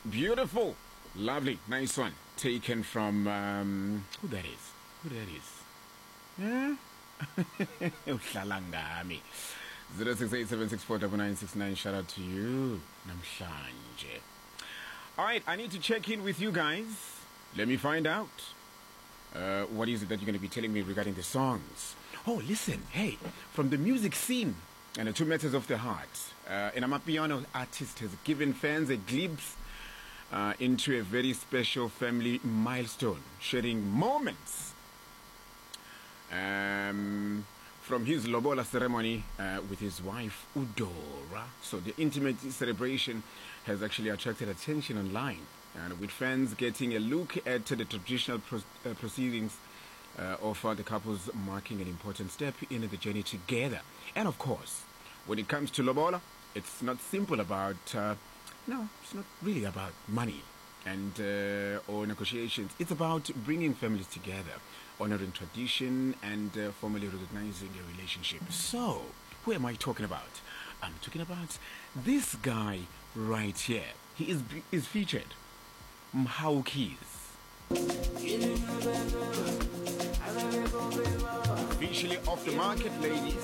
Beautiful. Lovely. Nice one. Taken from, who that is? Who that is? Yeah? Uhlalangami. 0687649969. Shout out to you. Namhlanje. Alright, I need to check in with you guys. Let me find out. What is it that you're going to be telling me regarding the songs? Oh, listen. Hey, from the music scene and the 2 matters of the heart. An Amapiano artist has given fans a glimpse into a very special family milestone, sharing moments from his lobola ceremony with his wife Udora. So the intimate celebration has actually attracted attention online, and with fans getting a look at the traditional proceedings of the couples, marking an important step in the journey together. And of course, when it comes to lobola, it's not simple about no, it's not really about money and or negotiations. It's about bringing families together, honoring tradition, and formally recognizing a relationship. So, who am I talking about? I'm talking about this guy right here. He is featured. Mhaukeys. Officially off the market, ladies.